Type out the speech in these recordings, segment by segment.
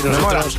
Nosotros,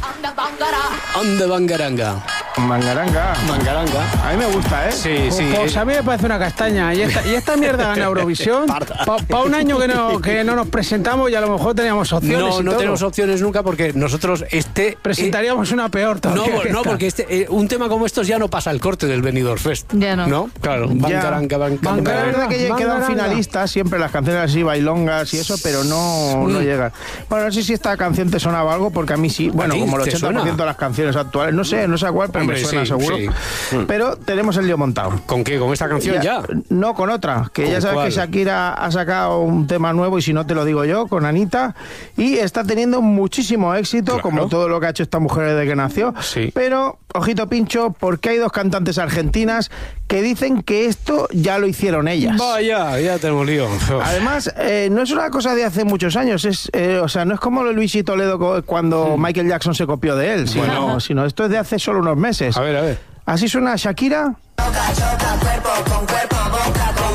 Ande Bangaranga. Mangaranga. Mangaranga. A mí me gusta, ¿eh? Sí, sí. Pues a mí me parece una castaña. Y esta mierda gana Eurovisión. Para un año que no nos presentamos y a lo mejor teníamos opciones. No tenemos opciones nunca porque nosotros presentaríamos una peor todavía. No, porque un tema como estos ya no pasa el corte del Benidorm Fest. Ya no. ¿No? Claro. Bangaranga. La verdad que quedan finalistas siempre las canciones así, bailongas y eso, pero no llegan. Bueno, no sé si esta canción te sonaba algo, porque a mí sí. Bueno, como el 80% de las canciones actuales. No sé a cuál, pero hombre, me suena sí, seguro. Sí. Pero tenemos el lío montado. ¿Con qué? ¿Con esta canción ya? No, con otra. Que ya sabes cuál? que Shakira ha sacado un tema nuevo, y si no te lo digo yo, con Anita. Y está teniendo muchísimo éxito, claro, como todo lo que ha hecho esta mujer desde que nació. Sí. Pero, ojito pincho, porque hay dos cantantes argentinas que dicen que esto ya lo hicieron ellas. Vaya, ya tenemos lío. Además, no es una cosa de hace muchos años, o sea, no es como lo de Luis y Toledo cuando Michael Jackson se copió de él, sino esto es de hace solo unos meses. A ver. Así suena Shakira. Choca, cuerpo con cuerpo, boca con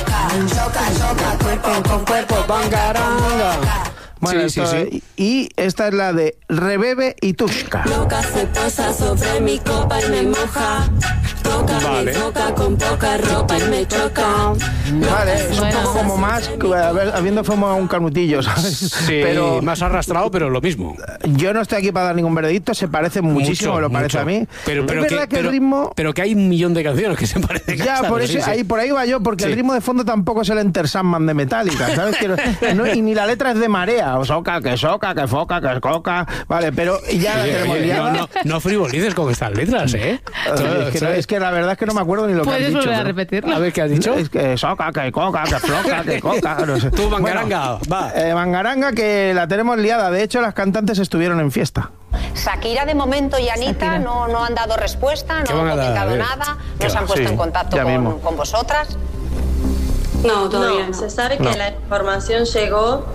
boca. Choca, cuerpo con cuerpo, Bangaranga. Bueno, sí. Y esta es la de Rebebe y Tushka. Loca se posa sobre mi copa y me moja. Toca Vale. mi boca con poca ropa y me choca. Vale, es un poco como más, habiendo fumado un canutillo, ¿sabes? Sí, pero más arrastrado, pero lo mismo. yo no estoy aquí para dar ningún veredicto, se parece muchísimo, me lo parece a mí. Pero es verdad que el ritmo... Pero que hay un millón de canciones que se parecen. Ya, por eso, por ahí va yo, porque el ritmo de fondo tampoco es el Enter Sandman de Metallica, ¿sabes? Y ni la letra es de marea, o soca, que foca, que coca, vale, pero ya la tenemos liada. No frivolices con estas letras, ¿eh? Es que la verdad es que no me acuerdo ni lo que han ¿Puedes dicho. volver a ¿no? repetirlo? A ver, ¿qué has dicho? Es que soca, que coca, que floca, que coca, no sé. Tú, Bangaranga, va. Bangaranga, que la tenemos liada. De hecho, las cantantes estuvieron en fiesta. Shakira de momento y Anita no han dado respuesta, ¿Qué no van a han dar? comentado A ver. nada, ¿Qué no se han va? puesto Sí, en contacto ya mismo. con vosotras. No, todavía no. Se sabe que la información llegó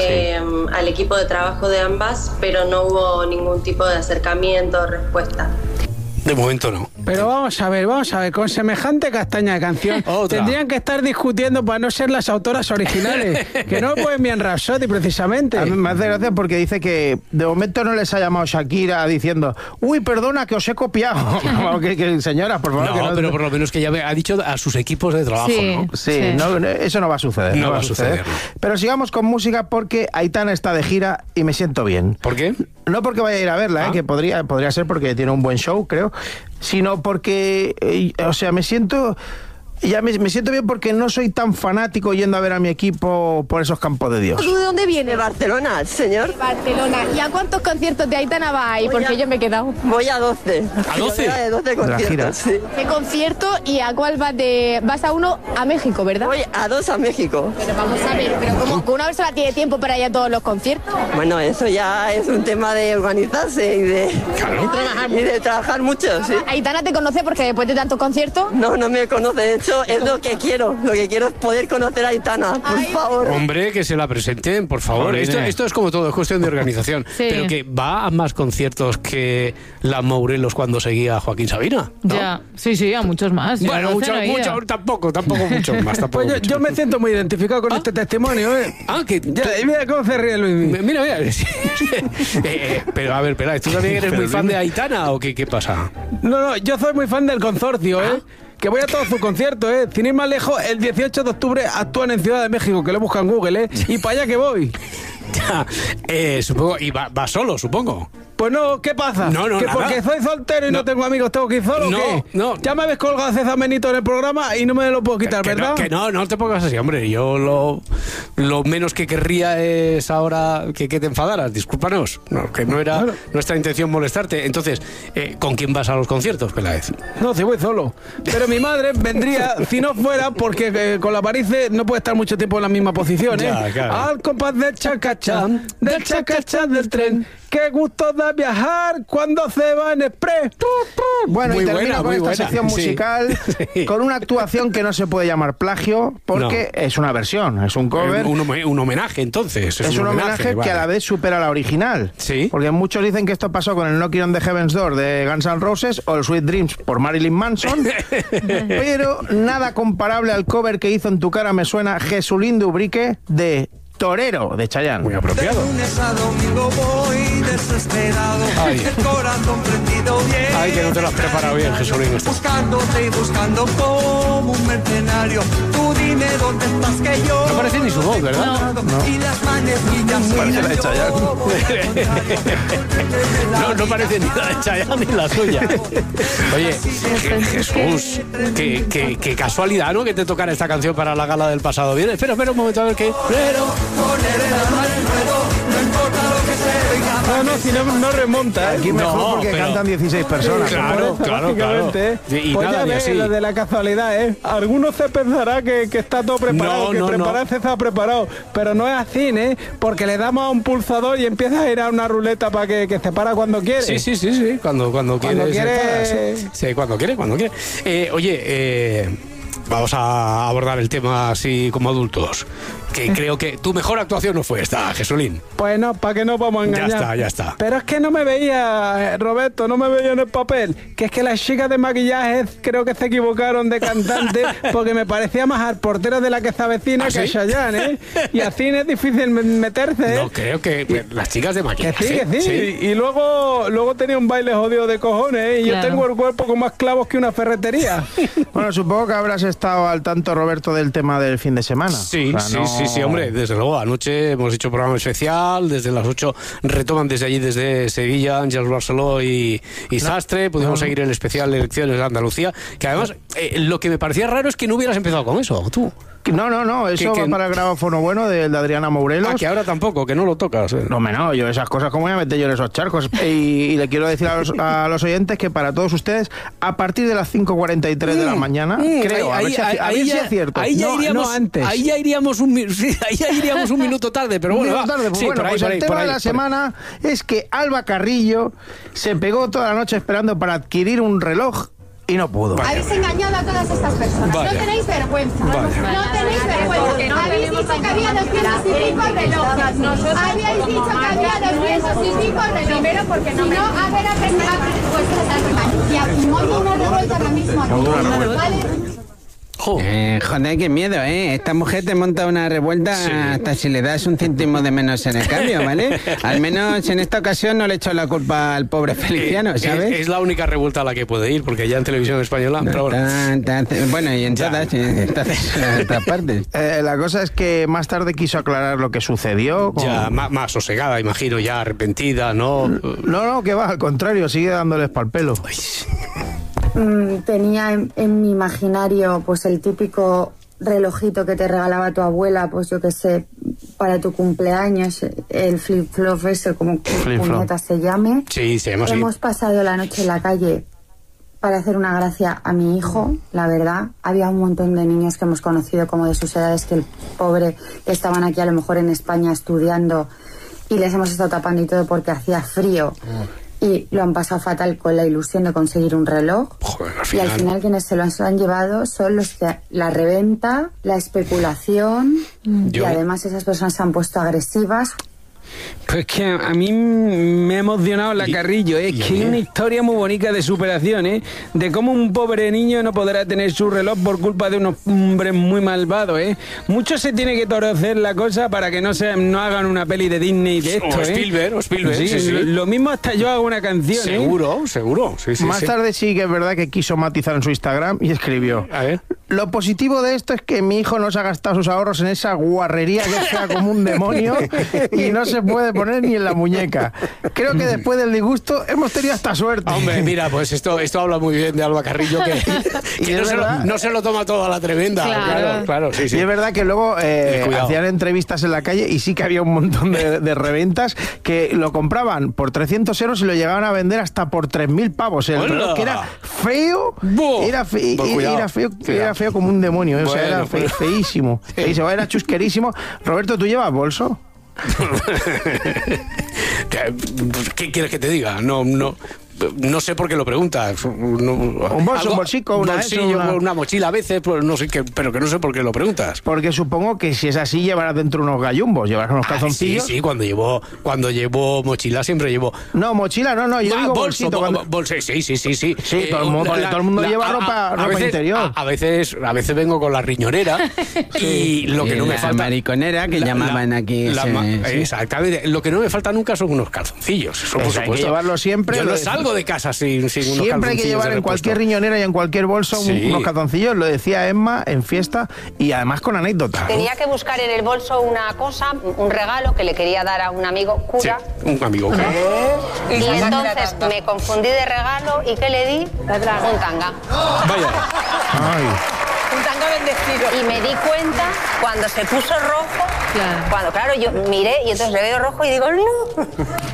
al equipo de trabajo de ambas, pero no hubo ningún tipo de acercamiento o respuesta. De momento no. Pero vamos a ver, con semejante castaña de canción, Otra. tendrían que estar discutiendo para no ser las autoras originales, que no pueden bien Rhapsody precisamente. A mí me hace gracia porque dice que de momento no les ha llamado Shakira diciendo, uy, perdona, que os he copiado. que señora, por favor. No, que no, pero por lo menos que ya ha dicho a sus equipos de trabajo, Sí. ¿no? Sí, no, eso no va a suceder. No va a suceder, no. Pero sigamos con música porque Aitana está de gira y me siento bien. ¿Por qué? No porque vaya a ir a verla, que podría ser porque tiene un buen show, creo, sino porque, me siento... Ya me siento bien porque no soy tan fanático yendo a ver a mi equipo por esos campos de Dios. ¿De dónde viene Barcelona, señor? Barcelona. ¿Y a cuántos conciertos de Aitana va ahí? Porque yo me he quedado. Voy a 12. ¿A 12? De 12 gira. conciertos, sí. ¿Qué concierto y a cuál vas a uno a México, verdad? Voy a 2 a México. Pero vamos a ver, pero como que una persona tiene tiempo para ir a todos los conciertos. Bueno, eso ya es un tema de organizarse y de trabajar mucho, sí. Aitana te conoce porque después de tantos conciertos... No me conoce, de hecho es lo que quiero es poder conocer a Aitana, por favor. Hombre, que se la presenten, por favor. Esto es como todo, es cuestión de organización. Sí. Pero que va a más conciertos que la Morelos cuando seguía a Joaquín Sabina, ¿no? Ya, sí, a muchos más. Yo Bueno, a 12 no he ido. tampoco muchos más. Tampoco Pues yo me siento muy identificado con este testimonio, ¿eh? Y mira cómo se ríe Luis. Mira. Pero a ver, Peláez, ¿tú también eres muy fan de Aitana o qué pasa? No, yo soy muy fan del consorcio, ¿eh? Que voy a todos sus conciertos, ¿eh? Sin ir más lejos, el 18 de octubre actúan en Ciudad de México, que lo buscan en Google, ¿eh? Y para allá que voy. Supongo, y va solo, supongo. Pues no, ¿qué pasa? No, ¿Que nada. porque soy soltero y no tengo amigos tengo que ir solo o qué? No. Ya me habéis colgado a César Benito en el programa y no me lo puedo quitar, ¿verdad? No te pongas así, hombre. Yo lo menos que querría es ahora que te enfadaras. Discúlpanos. No, que no era nuestra intención molestarte. Entonces, ¿con quién vas a los conciertos, Peláez? No, si voy solo. Pero mi madre vendría si no fuera porque con la varice no puede estar mucho tiempo en la misma posición, ¿eh? Ya, claro. Al compás del chacachá del tren. Qué gusto da viajar cuando se va en express. Bueno, Muy y termino buena, con muy esta buena, sección sí. musical Sí. con una actuación que no se puede llamar plagio porque es una versión, es un cover. Un homenaje, entonces. Es un homenaje que a la vez supera la original. Sí. Porque muchos dicen que esto pasó con el Knocking on the Heaven's Door de Guns N' Roses o el Sweet Dreams por Marilyn Manson. Pero nada comparable al cover que hizo En tu cara me suena Jesulín de Ubrique de Torero de Chayanne. Muy apropiado. De lunes a domingo voy de desesperado, el corazón prendido bien. Ay, que no te lo has preparado bien, Jesulín. Buscándote y buscando como un mercenario. Tú dime dónde estás que yo. No parece ni su voz, ¿verdad? No. Y las manecillas parece la de Chayanne. No parece ni la de Chayanne ni la suya. Oye, Jesús, qué casualidad, ¿no? Que te tocara esta canción para la gala del pasado viernes. Espera un momento, a ver qué. No, si no remonta. Aquí mejor porque cantan 16 personas. Claro. Y pues ya ves, lo de la casualidad, ¿eh? Algunos se pensará que está todo preparado, prepararse está preparado, pero no es así, ¿eh? Porque le damos a un pulsador y empieza a ir a una ruleta para que se para cuando quiere. Sí. Cuando quiere. Sí, cuando quiere. Vamos a abordar el tema así como adultos. Que creo que tu mejor actuación no fue esta, Jesulín. Pues no, ¿para qué nos vamos a engañar? Ya está. Pero es que no me veía, Roberto, no me veía en el papel. Que es que las chicas de maquillaje creo que se equivocaron de cantante porque me parecía más al portero de la que se avecina que a Chayanne, ¿eh? Y así es difícil meterse, ¿eh? No, creo que las chicas de maquillaje. Que sí. Y luego tenía un baile jodido de cojones, ¿eh? Y yo tengo el cuerpo con más clavos que una ferretería. Bueno, supongo que habrás estado al tanto, Roberto, del tema del fin de semana. Sí, hombre, desde luego. Anoche hemos hecho programa especial, desde las 8 retoman desde allí, desde Sevilla, Ángel Barceló y Sastre. Pudimos seguir el especial de elecciones de Andalucía, que además lo que me parecía raro es que no hubieras empezado con eso, tú. No, eso va para el grabófono bueno de Adriana Mourelos. Que ahora tampoco, que no lo tocas. No, yo esas cosas, ¿cómo voy a meter yo en esos charcos? Y le quiero decir a los oyentes que para todos ustedes, a partir de las 5:43 de la mañana, creo, a ver si es cierto. Ahí ya iríamos un minuto tarde, pero bueno. El tema de la semana es que Alba Carrillo se pegó toda la noche esperando para adquirir un reloj y no pudo. Habéis engañado a todas estas personas. No tenéis vergüenza. No tenéis vergüenza. Habéis dicho que había 200 y pico relojes. Habíais dicho que había 200 y pico relojes. Primero porque no me... a ver, pues y aquí una revuelta ahora mismo aquí. ¿Vale? Joder, qué miedo, ¿eh? Esta mujer te monta una revuelta hasta si le das un céntimo de menos en el cambio, ¿vale? Al menos en esta ocasión no le echo la culpa al pobre Feliciano, ¿sabes? Es la única revuelta a la que puede ir, porque ya en televisión española... Bueno, y en todas partes. La cosa es que más tarde quiso aclarar lo que sucedió. Ya, más sosegada, imagino, ya arrepentida, ¿no? No, que va, al contrario, sigue dándoles pa'l pelo. Tenía en mi imaginario pues el típico relojito que te regalaba tu abuela, pues yo que sé, para tu cumpleaños, el flip-flop ese, como puñeta se llame. Sí, se llama así. Hemos pasado la noche en la calle para hacer una gracia a mi hijo, la verdad. Había un montón de niños que hemos conocido como de sus edades, que el pobre, que estaban aquí a lo mejor en España estudiando y les hemos estado tapando y todo porque hacía frío. Y lo han pasado fatal con la ilusión de conseguir un reloj. Joder, y al final quienes se lo han llevado son los que la reventa, la especulación y además esas personas se han puesto agresivas. Pues que a mí me ha emocionado la Carrillo, ¿eh? Que hay una historia muy bonita de superación, ¿eh? De cómo un pobre niño no podrá tener su reloj por culpa de unos hombres muy malvados, ¿eh? Mucho se tiene que torcer la cosa para que no hagan una peli de Disney de esto, o Spielberg, sí. Lo mismo hasta yo hago una canción, Seguro. Sí, Más tarde sí que es verdad que quiso matizar en su Instagram y escribió: a ver. Lo positivo de esto es que mi hijo no se ha gastado sus ahorros en esa guarrería que sea como un demonio y no se puede poner ni en la muñeca. Creo que después del disgusto hemos tenido hasta suerte. Hombre, mira, pues esto habla muy bien de Alba Carrillo, que no se lo toma todo a la tremenda. Claro, sí. Y es verdad que luego hacían entrevistas en la calle y sí que había un montón de reventas que lo compraban por 300 euros y lo llegaban a vender hasta por 3.000 pavos. El reloj, que era feo, era feo como un demonio, o sea, era feísimo. Era chusquerísimo. Roberto, ¿tú llevas bolso? ¿Qué quieres que te diga? No. no sé por qué lo preguntas. Un bolso, un bolsico, una mochila a veces, pues no sé qué, pero que no sé por qué lo preguntas. Porque supongo que si es así llevarás dentro unos gallumbos, llevarás unos calzoncillos. Sí, cuando llevo mochila siempre llevo. No, mochila no, yo digo bolsito. Bolso, sí. Sí, todo el mundo lleva ropa interior. A veces vengo con la riñonera y lo que no me falta. La mariconera que llamaban aquí. Exactamente. Lo que no me falta nunca son unos calzoncillos. Eso, por supuesto. Hay que llevarlo siempre. Yo no salgo de casa sin unos calzoncillos. Siempre hay que llevar en cualquier riñonera y en cualquier bolso unos calzoncillos. Lo decía Emma en fiesta y además con anécdota. Tenía que buscar en el bolso una cosa, un regalo que le quería dar a un amigo cura. Sí, un amigo cura. Y entonces me confundí de regalo y ¿qué le di? Un tanga. Vaya. Ay. Un tanga bendecido. Y me di cuenta cuando se puso rojo. Claro, yo miré y entonces le veo rojo y digo, no.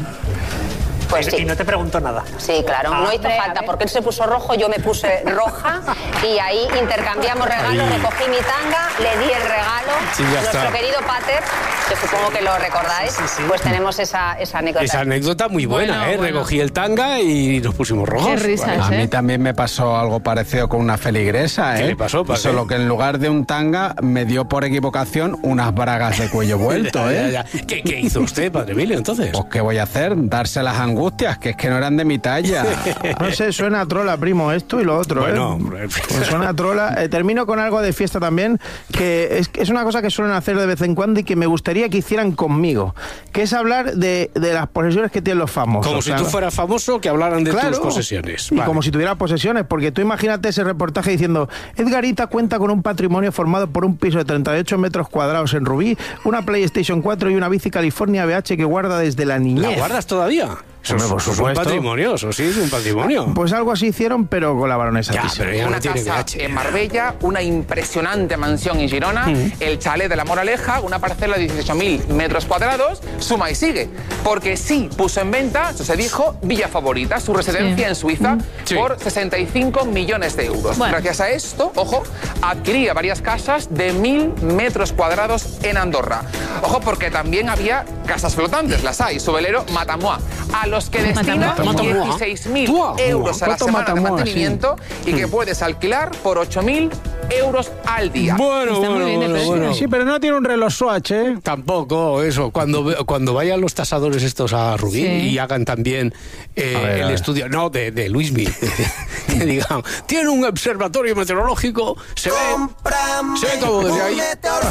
Pues sí. Y no te preguntó nada. Sí, claro, no hizo falta, porque él se puso rojo, yo me puse roja y ahí intercambiamos regalos, recogí mi tanga, le di el regalo. Sí, nuestro querido Pater, que supongo que lo recordáis, pues tenemos esa anécdota. Esa anécdota muy buena, recogí el tanga y nos pusimos rojos. Qué risas, A mí también me pasó algo parecido con una feligresa, ¿Qué le pasó? Solo que en lugar de un tanga me dio por equivocación unas bragas de cuello vuelto, Ya. ¿Qué hizo usted, Padre Emilio, entonces? Pues ¿qué voy a hacer? Dárselas angustias, que es que no eran de mi talla. No sé, suena a trola, primo, esto y lo otro. Bueno, Pues suena a trola. Termino con algo de fiesta también, que es una cosa que suelen hacer de vez en cuando y que me gustaría que hicieran conmigo, que es hablar de las posesiones que tienen los famosos. Como si tú fueras famoso, que hablaran de tus posesiones. Y como si tuviera posesiones, porque tú imagínate ese reportaje diciendo: Edgarita cuenta con un patrimonio formado por un piso de 38 metros cuadrados en Rubí, una PlayStation 4 y una bici California BH que guarda desde la niñez. ¿La guardas todavía? Eso es un patrimonio, eso sí, es un patrimonio. Pues algo así hicieron, pero con la baronesa. Pero ya una no tiene casa BH. en Marbella, una impresionante mansión en Girona, el chalet de la Moraleja, una parcela de 18.000 metros cuadrados, suma y sigue. Porque sí puso en venta, eso se dijo, Villa Favorita, su residencia en Suiza, por 65 millones de euros. Bueno. Gracias a esto, ojo, adquiría varias casas de 1.000 metros cuadrados en Andorra. Ojo, porque también había casas flotantes, las hay, su velero Matamua, a los que destina 16.000 euros a la semana de mantenimiento y que puedes alquilar por 8.000 euros al día. Bueno. Sí, pero no tiene un reloj Swatch, ¿eh? Tampoco, eso. Cuando vayan los tasadores estos a Rubí y hagan también el estudio, no, de Luismi, que digan, tiene un observatorio meteorológico, se ve todo desde ahí.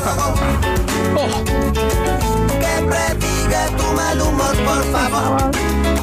Que prediga tu mal humor, por favor.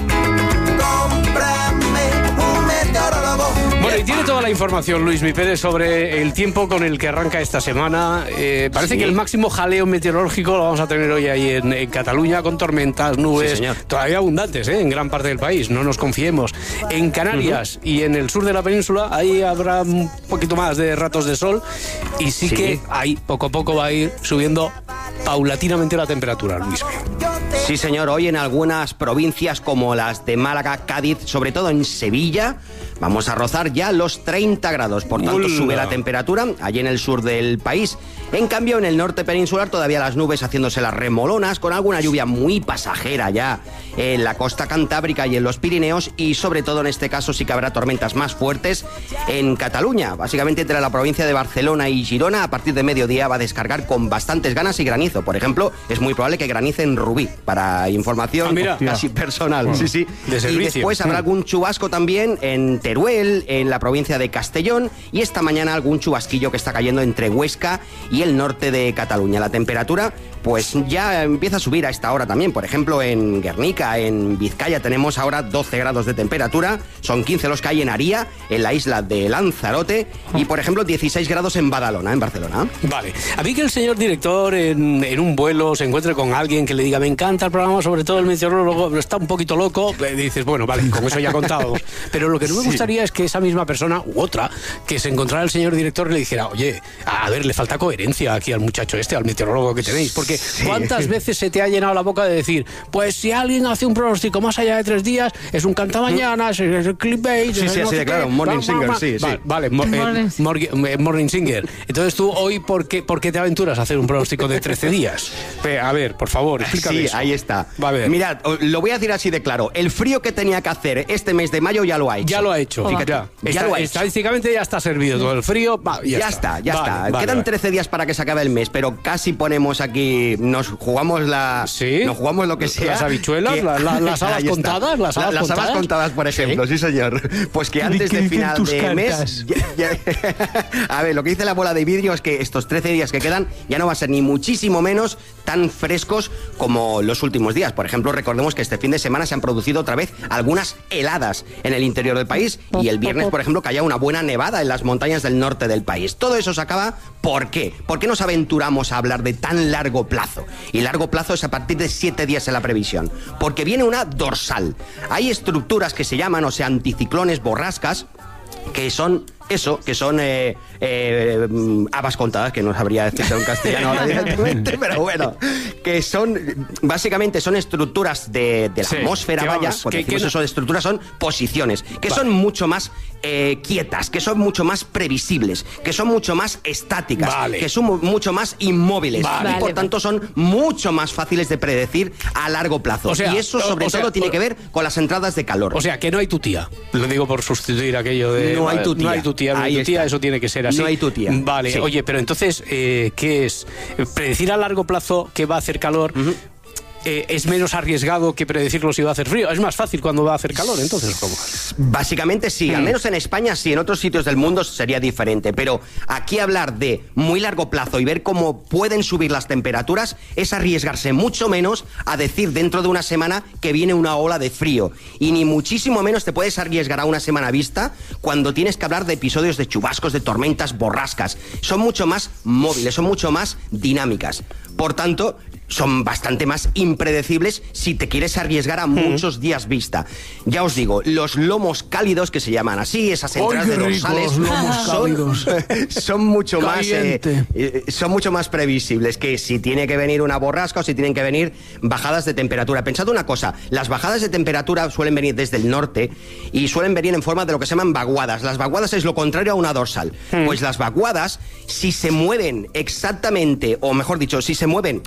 Cómprame un meteorólogo. Bueno, y tiene toda la información Luismi Pérez sobre el tiempo con el que arranca esta semana. Parece que el máximo jaleo meteorológico lo vamos a tener hoy ahí en Cataluña, con tormentas, nubes, todavía abundantes en gran parte del país, no nos confiemos. En Canarias y en el sur de la península, ahí habrá un poquito más de ratos de sol y sí que ahí poco a poco va a ir subiendo paulatinamente la temperatura, Luismi. Sí, señor, hoy en algunas provincias como las de Málaga, Cádiz, sobre todo en Sevilla, vamos a rozar ya los 30 grados, por tanto sube la temperatura allí en el sur del país. En cambio, en el norte peninsular todavía las nubes haciéndose las remolonas, con alguna lluvia muy pasajera ya en la costa cantábrica y en los Pirineos, y sobre todo en este caso sí que habrá tormentas más fuertes en Cataluña. Básicamente entre la provincia de Barcelona y Girona, a partir de mediodía va a descargar con bastantes ganas y granizo. Por ejemplo, es muy probable que granice en Rubí, para información casi personal. Sí. De servicio. Y después habrá algún chubasco también en Teruel, en la provincia de Castellón, y esta mañana algún chubasquillo que está cayendo entre Huesca y el norte de Cataluña. La temperatura pues ya empieza a subir a esta hora también. Por ejemplo, en Guernica, en Vizcaya, tenemos ahora 12 grados de temperatura. Son 15 los que hay en Aría, en la isla de Lanzarote, y por ejemplo 16 grados en Badalona, en Barcelona. Vale. A mí que el señor director en un vuelo se encuentre con alguien que le diga, me encanta el programa, sobre todo el meteorólogo, pero está un poquito loco, dices, bueno, vale, con eso ya contábamos. Pero lo que no me gustaría es que esa misma persona u otra que se encontrara el señor director y le dijera, oye, a ver, le falta coherencia aquí al muchacho al meteorólogo que tenéis, porque porque ¿cuántas veces se te ha llenado la boca de decir, pues si alguien hace un pronóstico más allá de 3 días, es un cantamañanas, es el clickbait? Sí, sí, así de claro, un morning singer, sí. Vale, morning singer. Entonces tú hoy, ¿por qué te aventuras a hacer un pronóstico de 13 días? A ver, por favor, explícame eso. Ahí está. Va a ver. Mirad, lo voy a decir así de claro. El frío que tenía que hacer este mes de mayo ya lo ha hecho. Ya lo ha hecho. Fíjate, ya lo ha hecho. Estadísticamente ya está servido todo el frío. Ya está. Quedan 13 días para que se acabe el mes, pero casi ponemos aquí, nos jugamos nos jugamos lo que sea. Las habichuelas, las habas contadas, las habas contadas, por ejemplo, sí señor. Pues que antes de final de mes, a ver, lo que dice la bola de vidrio es que estos 13 días que quedan ya no va a ser ni muchísimo menos tan frescos como los últimos días. Por ejemplo, recordemos que este fin de semana se han producido otra vez algunas heladas en el interior del país y el viernes, por ejemplo, caía una buena nevada en las montañas del norte del país. Todo eso se acaba. ¿Por qué? ¿Por qué nos aventuramos a hablar de tan largo plazo? Y largo plazo es a partir de 7 días en la previsión. Porque viene una dorsal. Hay estructuras que se llaman, anticiclones, borrascas, que son habas contadas, que no sabría decirte en castellano ahora directamente, pero bueno, que básicamente son estructuras de la atmósfera, eso de estructuras son posiciones, que son mucho más quietas, que son mucho más previsibles, que son mucho más estáticas, que son mucho más inmóviles, y por tanto son mucho más fáciles de predecir a largo plazo. Y eso sobre todo tiene que ver con las entradas de calor. O sea, que no hay tu tía. Lo digo por sustituir aquello de... No hay tu tía. No hay tu tía, eso tiene que ser así. No hay tu tía. Vale, sí. Oye, pero entonces, ¿qué es? ¿Predecir a largo plazo que va a hacer calor? ¿Es menos arriesgado que predecirlo si va a hacer frío? ¿Es más fácil cuando va a hacer calor, entonces? ¿Cómo? Básicamente sí, al menos en España sí, en otros sitios del mundo sería diferente, pero aquí hablar de muy largo plazo y ver cómo pueden subir las temperaturas es arriesgarse mucho menos a decir dentro de una semana que viene una ola de frío, y ni muchísimo menos te puedes arriesgar a una semana vista cuando tienes que hablar de episodios de chubascos, de tormentas, borrascas. Son mucho más móviles, son mucho más dinámicas. Por tanto, son bastante más impredecibles si te quieres arriesgar a muchos días vista. Ya os digo, los lomos cálidos, que se llaman así, esas entradas de dorsales, son mucho más previsibles que si tiene que venir una borrasca o si tienen que venir bajadas de temperatura. Pensad una cosa, las bajadas de temperatura suelen venir desde el norte y suelen venir en forma de lo que se llaman vaguadas. Las vaguadas es lo contrario a una dorsal. Pues las vaguadas, si se mueven exactamente, o mejor dicho, si se mueven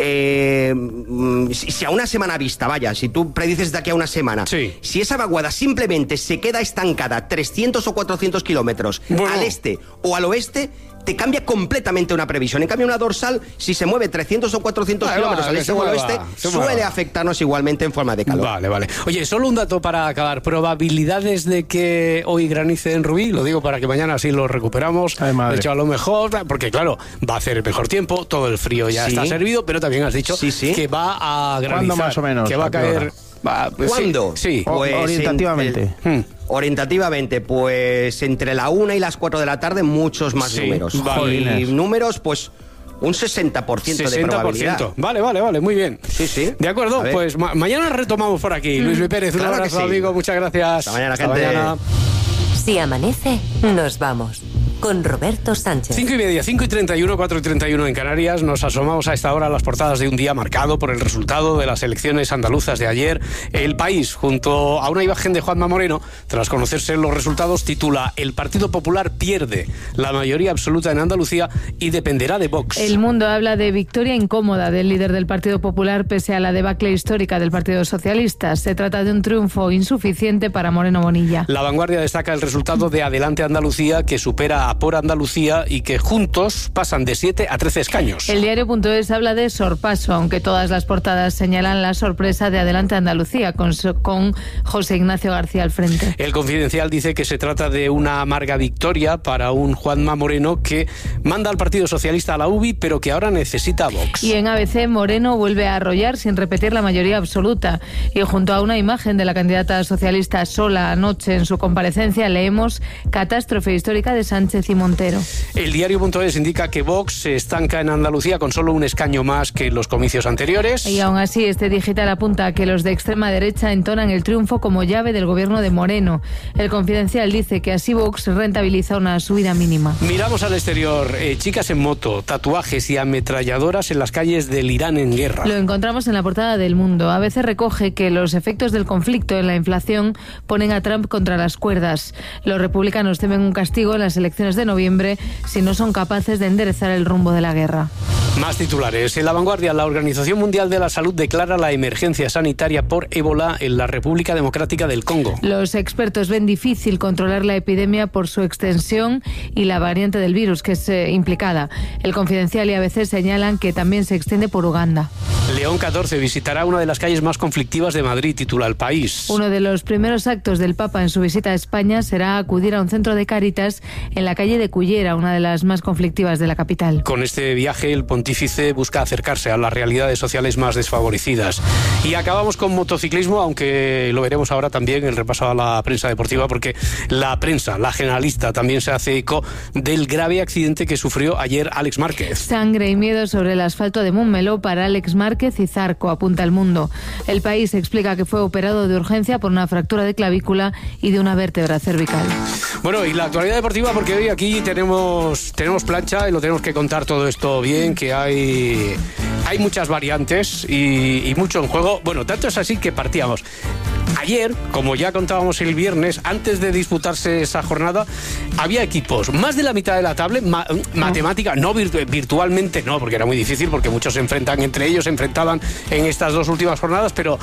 si a una semana vista, si tú predices de aquí a una semana, si esa vaguada simplemente se queda estancada 300 o 400 kilómetros al este o al oeste, te cambia completamente una previsión. En cambio, una dorsal, si se mueve 300 o 400 kilómetros al este o al oeste, suele afectarnos igualmente en forma de calor. Vale. Oye, solo un dato para acabar. ¿Probabilidades de que hoy granice en Rubí? Lo digo para que mañana así lo recuperamos. De hecho, a lo mejor, porque claro, va a hacer mejor tiempo, todo el frío ya está servido, pero también has dicho que va a granizar. ¿Cuándo más o menos? Que va a caer... ¿Cuándo? Sí. Pues orientativamente. Orientativamente, pues entre la 1 y las 4 de la tarde, muchos más números. Y números, pues un 60% de probabilidad. Vale, muy bien. Sí. De acuerdo, pues mañana retomamos por aquí. Luis Pérez, un abrazo, amigo, muchas gracias. Hasta mañana, gente. Mañana. Si amanece, nos vamos. Con Roberto Sánchez. 5:30, 5:31, 4:31 en Canarias. Nos asomamos a esta hora a las portadas de un día marcado por el resultado de las elecciones andaluzas de ayer. El País, junto a una imagen de Juanma Moreno, tras conocerse los resultados, titula: El Partido Popular pierde la mayoría absoluta en Andalucía y dependerá de Vox. El Mundo habla de victoria incómoda del líder del Partido Popular pese a la debacle histórica del Partido Socialista. Se trata de un triunfo insuficiente para Moreno Bonilla. La Vanguardia destaca el resultado de Adelante Andalucía, que supera a Por Andalucía y que juntos pasan de 7 a 13 escaños. El diario.es habla de sorpaso, aunque todas las portadas señalan la sorpresa de Adelante Andalucía, con José Ignacio García al frente. El Confidencial dice que se trata de una amarga victoria para un Juanma Moreno que manda al Partido Socialista a la UBI, pero que ahora necesita a Vox. Y en ABC, Moreno vuelve a arrollar sin repetir la mayoría absoluta. Y junto a una imagen de la candidata socialista sola anoche en su comparecencia, leemos: catástrofe histórica de Sánchez Sánchez y Montero. El diario.es indica que Vox se estanca en Andalucía con solo un escaño más que en los comicios anteriores. Y aún así, este digital apunta a que los de extrema derecha entonan el triunfo como llave del gobierno de Moreno. El Confidencial dice que así Vox rentabiliza una subida mínima. Miramos al exterior. Chicas en moto, tatuajes y ametralladoras en las calles del Irán en guerra. Lo encontramos en la portada del Mundo. ABC recoge que los efectos del conflicto en la inflación ponen a Trump contra las cuerdas. Los republicanos temen un castigo en las elecciones de noviembre si no son capaces de enderezar el rumbo de la guerra. Más titulares. En La Vanguardia, la Organización Mundial de la Salud declara la emergencia sanitaria por ébola en la República Democrática del Congo. Los expertos ven difícil controlar la epidemia por su extensión y la variante del virus que es implicada. El Confidencial y ABC señalan que también se extiende por Uganda. León XIV visitará una de las calles más conflictivas de Madrid, titula El País. Uno de los primeros actos del Papa en su visita a España será acudir a un centro de Cáritas en la calle de Cullera, una de las más conflictivas de la capital. Con este viaje, el pontífice busca acercarse a las realidades sociales más desfavorecidas. Y acabamos con motociclismo, aunque lo veremos ahora también el repaso a la prensa deportiva, porque la prensa, la generalista, también se hace eco del grave accidente que sufrió ayer Alex Márquez. Sangre y miedo sobre el asfalto de Montmeló para Alex Márquez y Zarco, apunta El Mundo. El País explica que fue operado de urgencia por una fractura de clavícula y de una vértebra cervical. Bueno, y la actualidad deportiva, porque hoy aquí tenemos plancha y lo tenemos que contar todo esto bien, que hay muchas variantes y mucho en juego. Bueno, tanto es así que partíamos. Ayer, como ya contábamos el viernes, antes de disputarse esa jornada, había equipos, más de la mitad de la tabla, matemática, no virtualmente no, porque era muy difícil, porque muchos se enfrentan entre ellos, se enfrentaban en estas dos últimas jornadas, pero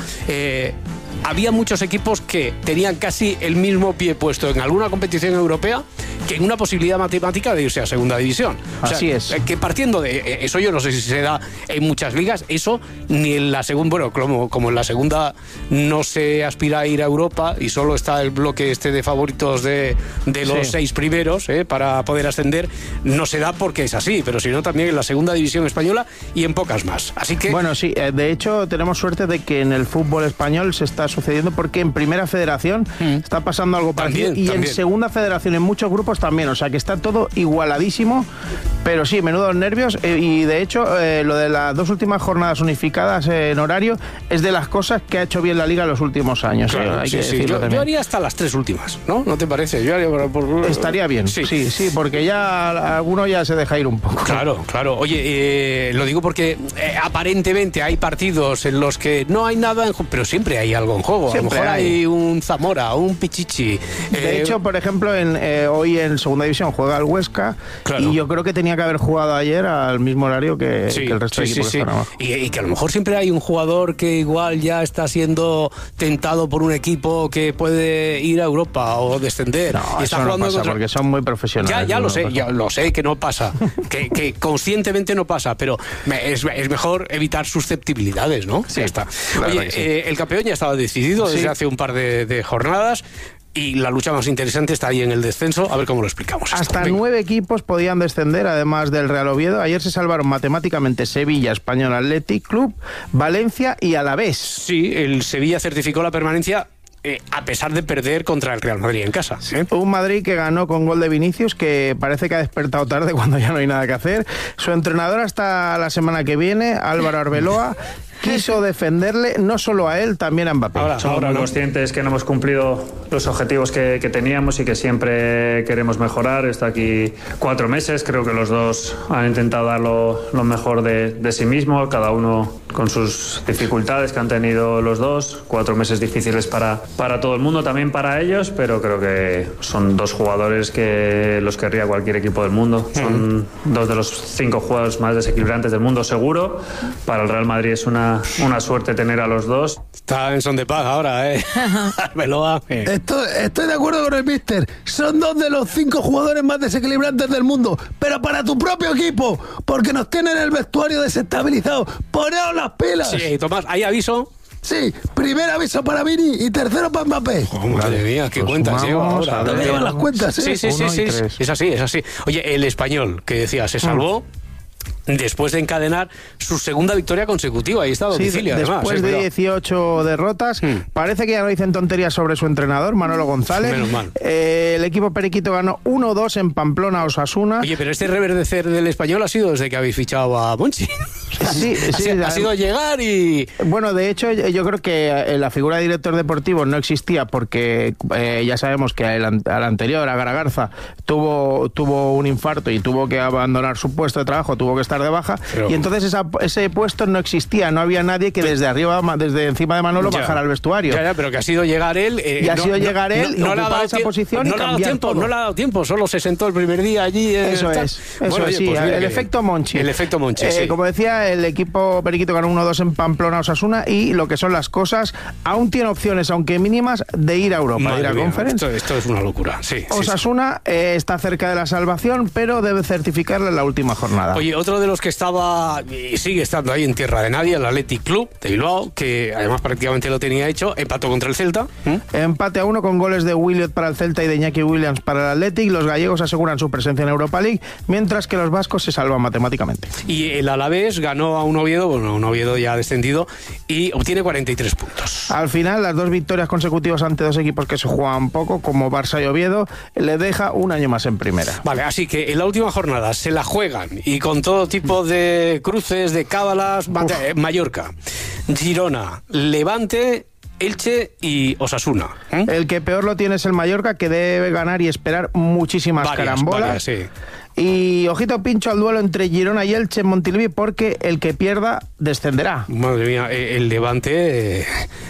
había muchos equipos que tenían casi el mismo pie puesto en alguna competición europea que en una posibilidad matemática de irse a segunda división. Así es. Que partiendo de eso, yo no sé si se da en muchas ligas, eso ni en la segunda, bueno, como en la segunda no se aspira a ir a Europa y solo está el bloque este de favoritos de los 6 primeros para poder ascender, no se da porque es así, pero si no también en la segunda división española y en pocas más. Así que... Bueno, sí, de hecho tenemos suerte de que en el fútbol español se está sucediendo, porque en Primera Federación está pasando algo parecido y en Segunda Federación en muchos grupos también, o sea que está todo igualadísimo, pero sí, menudos nervios, y de hecho lo de las 2 últimas jornadas unificadas en horario es de las cosas que ha hecho bien la Liga en los últimos años. Claro, hay que decirlo yo haría hasta las 3 últimas, ¿no? ¿No te parece? Yo haría Estaría bien, sí, porque ya alguno ya se deja ir un poco. Claro. Oye, lo digo porque aparentemente hay partidos en los que no hay nada en juego, pero siempre hay algo en juego. Siempre a lo mejor hay un Zamora, un Pichichi. De hecho, por ejemplo, hoy en Segunda División juega el Huesca, y yo creo que tenía que haber jugado ayer al mismo horario que el resto de equipos que están abajo. Y que a lo mejor siempre hay un jugador que igual ya está siendo tentado por un equipo que puede ir a Europa o descender. No, y está jugando no pasa porque son muy profesionales. Ya lo sé que no pasa, que conscientemente no pasa, pero es mejor evitar susceptibilidades, ¿no? Sí, ya está. Claro. Oye, el campeón ya estaba decidido desde hace un par de jornadas. Y la lucha más interesante está ahí en el descenso. A ver cómo lo explicamos. Hasta 9 equipos podían descender, además del Real Oviedo. Ayer se salvaron matemáticamente Sevilla, Español Athletic Club, Valencia y Alavés. Sí, el Sevilla certificó la permanencia a pesar de perder contra el Real Madrid en casa. Un Madrid que ganó con gol de Vinicius, que parece que ha despertado tarde cuando ya no hay nada que hacer. Su entrenador hasta la semana que viene, Álvaro Arbeloa, quiso defenderle no solo a él, también a Mbappé. Somos muy conscientes que no hemos cumplido los objetivos que teníamos y que siempre queremos mejorar. Está aquí 4 meses, creo que los dos han intentado dar lo mejor de sí mismo, cada uno con sus dificultades que han tenido los dos. 4 meses difíciles para todo el mundo, también para ellos, pero creo que son 2 jugadores que los querría cualquier equipo del mundo. Son 2 de los 5 jugadores más desequilibrantes del mundo, seguro. Para el Real Madrid es una suerte tener a los dos. Está en son de paz ahora, Arbeloa. Estoy de acuerdo con el míster. Son 2 de los 5 jugadores más desequilibrantes del mundo. Pero para tu propio equipo, porque nos tienen el vestuario desestabilizado. ¡Poneos las pilas! Sí, Tomás, ¿hay aviso? Sí, primer aviso para Vini y tercero para Mbappé. Madre mía, qué cuentas lleva ahora. ¿Dónde llevan las cuentas? Sí. Es así. Oye, el Español, que decía, se salvó. después de encadenar su segunda victoria consecutiva. Ahí está a domicilio, después de 18 derrotas. Parece que ya no dicen tonterías sobre su entrenador, Manolo González. Menos mal. El equipo periquito ganó 1-2 en Pamplona a Osasuna. Oye, pero este reverdecer del Español ha sido desde que habéis fichado a Monchi. Sí, ha sido llegar y... Bueno, de hecho, yo creo que la figura de director deportivo no existía porque ya sabemos que al anterior, a Garagarza, tuvo un infarto y tuvo que abandonar su puesto de trabajo, tuvo que estar de baja, y entonces ese puesto no existía, no había nadie que desde arriba, desde encima de Manolo, bajara al vestuario. Ya, pero que ha sido llegar él... y no le ha dado esa posición y cambiar todo. No le ha dado tiempo, solo se sentó el primer día allí. Eso es, sí, pues el efecto Monchi. El efecto Monchi, sí. Como decía, el equipo periquito ganó 1-2 en Pamplona Osasuna, y lo que son las cosas, aún tiene opciones, aunque mínimas, de ir a Europa, de ir a Conference. Esto es una locura, sí. Osasuna está cerca de la salvación, pero debe certificarla en la última jornada. Oye, otro de los que estaba y sigue estando ahí en tierra de nadie, el Athletic Club de Bilbao, que además prácticamente lo tenía hecho, empató contra el Celta. Empate a 1 con goles de Williot para el Celta y de Iñaki Williams para el Athletic. Los gallegos aseguran su presencia en Europa League, mientras que los vascos se salvan matemáticamente. Y el Alavés ganó a un Oviedo ya descendido, y obtiene 43 puntos. Al final, las 2 victorias consecutivas ante 2 equipos que se juegan poco, como Barça y Oviedo, le deja un año más en primera. Vale, así que en la última jornada se la juegan, y con todo tipo de cruces, de cábalas, Mallorca, Girona, Levante, Elche y Osasuna. El que peor lo tiene es el Mallorca, que debe ganar y esperar muchísimas carambolas. Sí. Y ojito pincho al duelo entre Girona y Elche en Montilivi, porque el que pierda descenderá. Madre mía, el Levante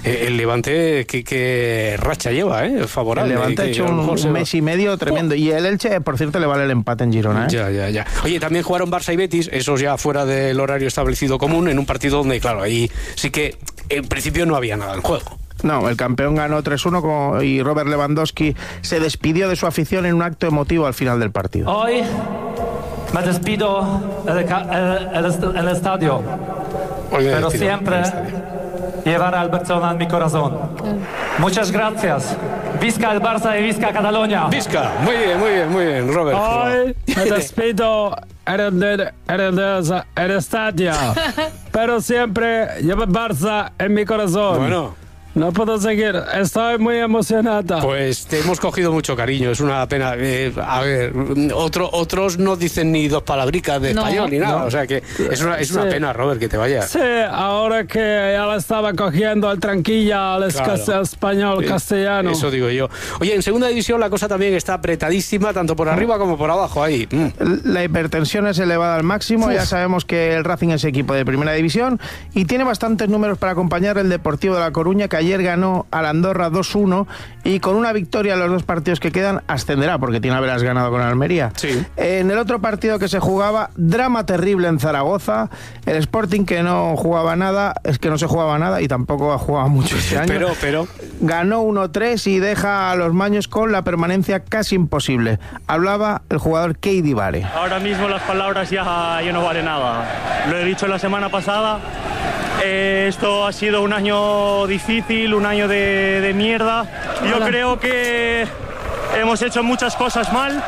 que racha lleva, favorable. El Levante ha hecho un mes y medio tremendo. Y el Elche, por cierto, le vale el empate en Girona. Ya. Oye, también jugaron Barça y Betis, esos ya fuera del horario establecido común, en un partido donde, claro, ahí sí que en principio no había nada en juego. No, el campeón ganó 3-1 y Robert Lewandowski se despidió de su afición en un acto emotivo al final del partido. Hoy me despido en el estadio, pero siempre llevaré al Barcelona en mi corazón. Muchas gracias. Visca el Barça y visca Cataluña. Visca, muy bien, Robert. Hoy me despido en el estadio, pero siempre lleva Barça en mi corazón. Bueno. No puedo seguir, estoy muy emocionada. Pues te hemos cogido mucho cariño, es una pena. A ver, otros no dicen ni 2 palabricas de español ni nada, o sea que es una pena, Robert, que te vayas. Sí, ahora que ya la estaba cogiendo al tranquilla, al español, castellano. Eso digo yo. Oye, en segunda división la cosa también está apretadísima, tanto por arriba como por abajo, ahí. La hipertensión es elevada al máximo, ya sabemos que el Racing es equipo de primera división y tiene bastantes números para acompañar el Deportivo de La Coruña, que ayer ganó al Andorra 2-1 y con una victoria en los 2 partidos que quedan ascenderá, porque tiene haberás ganado con Almería. Sí. En el otro partido que se jugaba, drama terrible en Zaragoza, el Sporting, que no jugaba nada, es que no se jugaba nada y tampoco ha jugado mucho este año. Pero ganó 1-3 y deja a los maños con la permanencia casi imposible. Hablaba el jugador Keidi Vare. Ahora mismo las palabras ya no valen nada. Lo he dicho la semana pasada. Esto ha sido un año difícil, un año de mierda. Yo creo que hemos hecho muchas cosas mal.